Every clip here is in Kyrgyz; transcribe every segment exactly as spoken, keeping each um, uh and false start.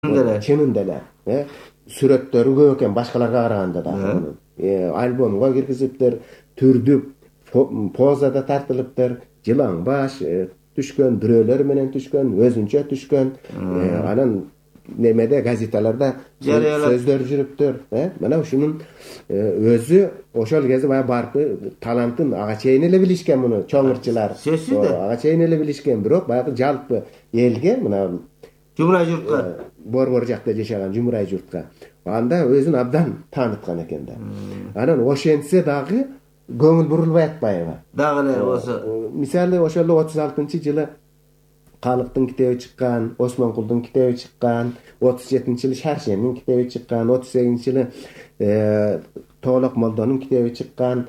Чынында эле. Сүрөттөрү көп экен башкаларга караганда да. Альбомго киргизиптир, түрдүк позада тартылыптыр, жылаң баш түшкөн, бирөөлөр менен түшкөн, өзүнчө түшкөн. Анан немеде газеталарда сөздөр жүрүптүр. Мына ушунун өзү ошол кезде баягы барпы талантын ага чейин эле билишкен муну чоңурчулар. Ага чейин эле билишкен, бирок баягы жалпы элге мына Жумурай журтка. Борбор жакта жашаган жумурай журтка. Анда өзүн абдан тааныткан экен да. Анан ошентсе дагы көңүл бурулбай атпайбы? Дагы эле болсо. Мисалы ошол отуз алтынчы жылы Калыктын китеби чыккан, Осмонкулдун китеби чыккан, отуз жетинчи жылы Шаршендин китеби чыккан, отуз сегизинчи жылы Тоолок Молдонун китеби чыккан,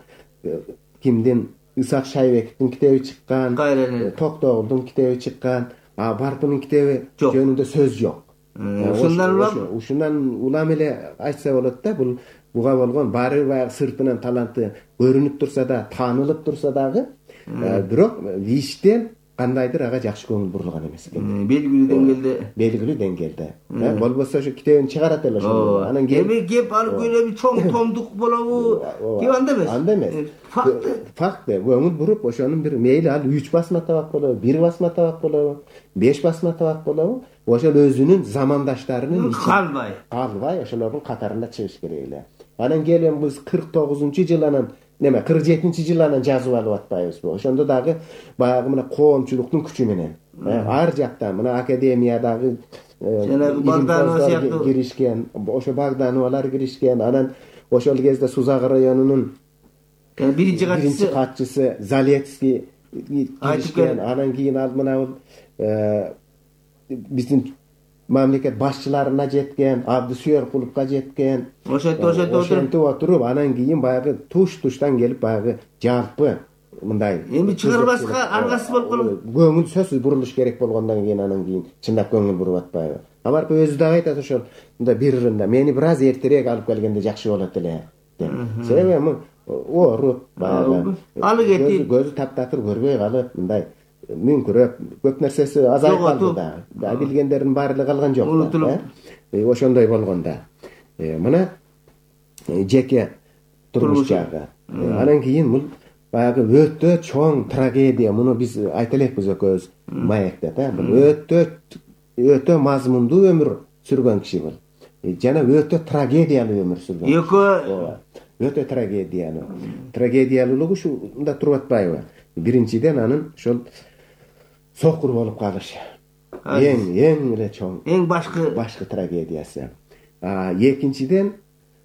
кимдин Исак Шайбековдун китеби чыккан, Токтогулдун китеби чыккан, а Барпынын китеби жөнүндө сөз жок. Ушундан улам, ушундан улам эле айтса болот да, бул буга болгон баары баягы сыртынан таланты көрүнүп турса да, таанылып турса дагы, бирок иштен кандайдыр ага жакшы көңүл бурулган эмес экен. Белгилүү деңгээлде. Белгилүү деңгээлде. Болбосо ошо китебин чыгарат эле ошондо. Анан эми кеп алып көйлөп чоң томдук болобу? Кеп анда эмес. Анда эмес. Факт. Факт. Көңүл буруп ошонун бир мейли ал үч басма табак болобу, бир басма табак болобу, беш басма табак болобу? Ошол өзүнүн замандаштарынын калбай. Калбай ошолордун катарында чыгыш керек эле. Анан келем биз кырк тогузунчу жылы анан неме кырк жетинчи жылы анан жазып алып атпайбызбы? Ошондо дагы баягы мына коомчулуктун күчү менен ар жактан мына академиядагы жанагы Богданова сыяктуу киришкен, ошо Богдановалар киришкен. Анан ошол кезде Сузак районунун биринчи катчысы катчысы Залецкий киришкен. Анан кийин ал мына биздин мамлекет башчыларына жеткен, Абдысүйөркуловго жеткен. Ошентип ошентип ошентип отуруп, анан кийин баягы туш-туштан келип баягы жалпы мындай эми чыгарбаска аргасыз болуп калып, көңүл сөзсүз бурулуш керек болгондон кийин анан кийин чындап көңүл буруп атпайбы? Аларпы өзү дагы айтат ошол мындай бир ырында мени бир аз эртерээк алып келгенде жакшы болот эле деп. Себеби эми ооруп баягы алы кетип, көзү таптатыр көрбөй калып мындай мүңкүрөп көп нерсеси азайып калды да. Билгендердин баары калган жок да. Ошондой болгондо. Мына жеке турмуш жагы. Анан кийин бул баягы өтө чоң трагедия. Муну биз айта элекпиз экөөбүз маекте да. Бул өтө өтө мазмундуу өмүр сүргөн киши бул. Жана өтө трагедиялуу өмүр сүргөн. Экөө өтө трагедиялуу. Трагедиялуулугу ушунда туруп атпайбы? Биринчиден анын ошол сокур болуп калышы. Эң эң эле чоң. Эң башкы башкы трагедиясы. А экинчиден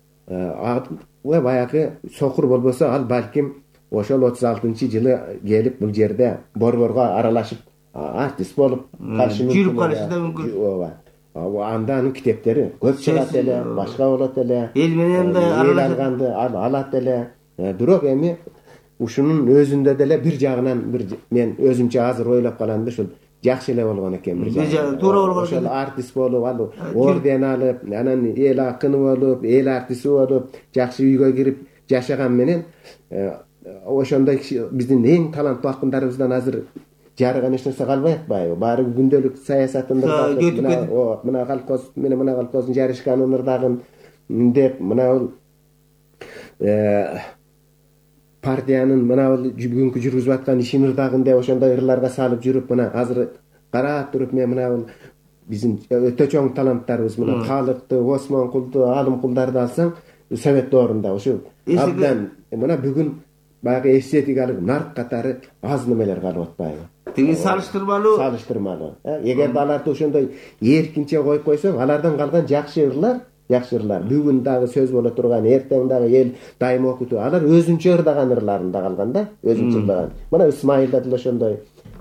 баягы сокур болбосо ал балким ошол отуз алтынчы жылы келип бул жерде борборго аралашып артист болуп калышы мүмкүн. Жүрүп калышы да мүмкүн. Ооба. Анда анын китептери көп чыгат эле, башка болот эле. Эл менен да аралашканды алат эле. Бирок эми ушунун өзүндө деле бир жагынан бир мен өзүмчө азыр ойлоп калам да, ушул жакшы эле болгон экен бир жагынан. Туура болгон. Ошол артист болуп, ал орден алып, анан эл акыны болуп, эл артисти болуп, жакшы үйгө кирип жашаган менен ошондой биздин эң таланттуу акындарыбыздан азыр жарыган эч нерсе калбай атпайбы? Баары күндөлүк саясатын мына колхоз менен мына колхоздун жарышканын ырдагын деп, мына бул партиянын мына бүгүнкү жүргүзүп аткан ишин ырдагын деп ошондой ырларга салып жүрүп, мына азыр карап туруп мен мына бул биздин өтө чоң таланттарыбыз мына Калыкты, Осмонкулду, Алымкулдарды алсаң, совет доорунда ошо абдан мына бүгүн баягы эстетикалык нарк катары аз немелер калып атпайбы? Тиги салыштырмалуу. Салыштырмалуу. Эгерде аларды ошондой эркинче коюп койсоң, алардан калган жакшы ырлар, жакшы ырлар, бүгүн дагы сөз боло турган, эртең дагы эл дайым окутуу, алар өзүнчө ырдаган ырларында калган да, өзүнчө ырдаган. Мына Исмаилда деле ошондой.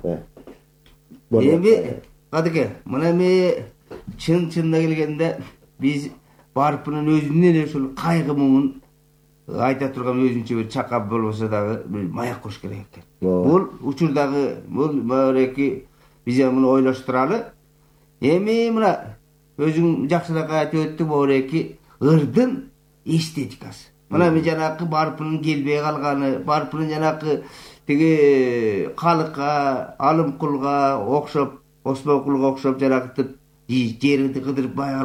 Эми Адыке, мына эми чын-чынына келгенде биз Барпынын өзүнүн эле ушул кайгы муңун айта турган өзүнчө бир чакап болбосо дагы бир маяк кош керек экен. Бул учурдагы бул мынакей биз муну ойлоштуралы. Эми мына өзүң жакшыраак айтып өттүң, мынакей ырдын эстетикасы. Мына мен жанакы Барпынын келбей калганы, Барпынын жанакы тиги Калыкка, Алымкулга окшоп, Осмонкулга окшоп жанакытып жеріңді қыдырып баяғы